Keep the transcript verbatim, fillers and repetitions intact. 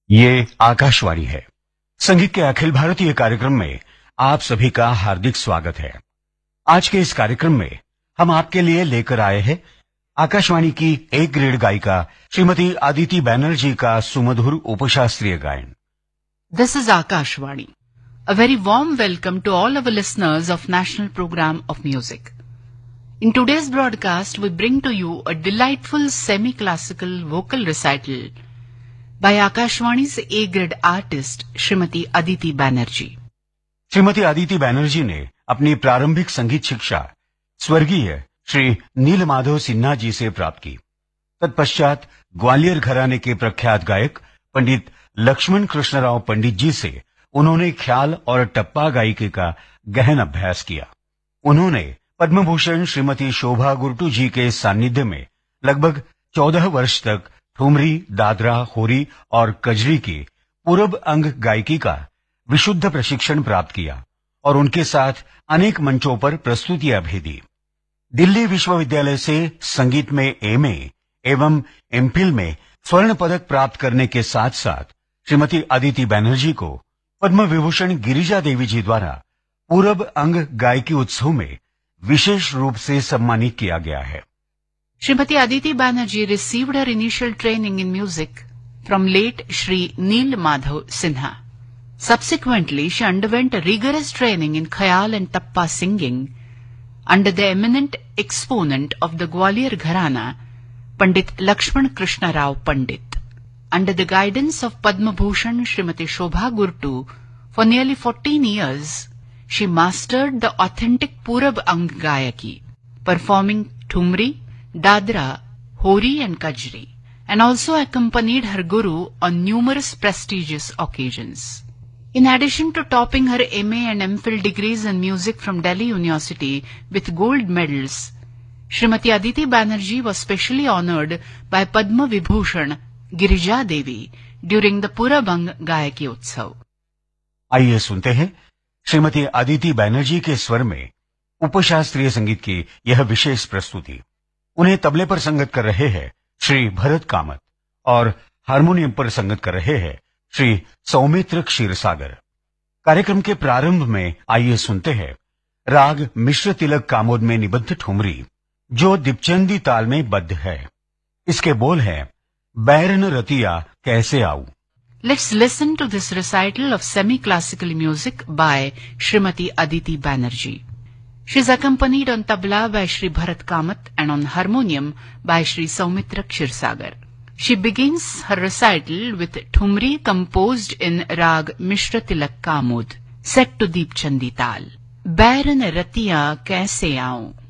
ये आकाशवाणी है। संगीत के अखिल भारतीय कार्यक्रम में आप सभी का हार्दिक स्वागत है। आज के इस कार्यक्रम में हम आपके लिए लेकर आए हैं आकाशवाणी की एक ग्रेड गायिका श्रीमती अदिति बैनर्जी का सुमधुर उपशास्त्रीय गायन। This is Akashvani. A very warm welcome to all our listeners of National Program of Music. In today's broadcast, we bring to you a delightful semi-classical vocal recital by Akashvani's A-grade artist, Srimati Aditi Banerjee. Shrimati Aditi Banerjee ने अपनी प्रारंभिक संगीत शिक्षा स्वर्गीय श्री नीलमाधव सिन्हा जी से प्राप्त की। तत्पश्चात ग्वालियर घराने के प्रख्यात गायक पंडित लक्ष्मण कृष्णराव पंडित जी से उन्होंने ख्याल और टप्पा गायकी का गहन अभ्यास किया। उन्होंने पद्म भूषण श्रीमती शोभा गुरटू जी के सानिध्य में लगभग चौदह वर्ष तक ठुमरी, दादरा, होरी और कजरी की पूरब अंग गायकी का विशुद्ध प्रशिक्षण प्राप्त किया और उनके साथ अनेक मंचों पर प्रस्तुतियां भी दी। दिल्ली विश्वविद्यालय से संगीत में एमए एवं एमफिल में स्वर्ण पदक प्राप्त करने के साथ साथ श्रीमती अदिति बैनर्जी को पद्म विभूषण गिरिजा देवी जी द्वारा पूरब अंग गायकी उत्सव में विशेष रूप से सम्मानित किया गया है। Srimati Aditi Banerjee received her initial training in music from late Shri Neel Madhav Sinha. Subsequently, she underwent a rigorous training in khayal and tappa singing under the eminent exponent of the Gwalior Gharana, Pandit Lakshman Krishna Rao Pandit. Under the guidance of Padma Bhushan Srimati Shobha Gurtu, for nearly fourteen years, she mastered the authentic Purab Ang Gayaki, performing Thumri, Dadra, Hori and Kajri, and also accompanied her guru on numerous prestigious occasions. In addition to topping her M A and MPhil degrees in music from Delhi University with gold medals, Srimati Aditi Banerjee was specially honored by Padma Vibhushan Girija Devi during the Purabang Gayaki Utsav. आइए सुनते हैं श्रीमती अदिति बैनर्जी के स्वर में उपशास्त्रीय संगीत की यह विशेष प्रस्तुति। उन्हें तबले पर संगत कर रहे हैं श्री भरत कामत और हारमोनियम पर संगत कर रहे हैं श्री सौमित्र क्षीरसागर। कार्यक्रम के प्रारंभ में आइए सुनते हैं राग मिश्र तिलक कामोद में निबद्ध ठुमरी, जो दीपचंदी ताल में बद्ध है। इसके बोल हैं बैरन रतिया कैसे आऊं। Let's listen to this recital of semi-classical music by Srimati Aditi Banerjee. She is accompanied on tabla by Shri Bharat Kamat and on harmonium by Shri Saumitra Kshirsagar. She begins her recital with Thumri composed in Rag Mishra Tilak Kamod, set to Deep Chandi Tal. Bairan Ratiya Kaise Aun.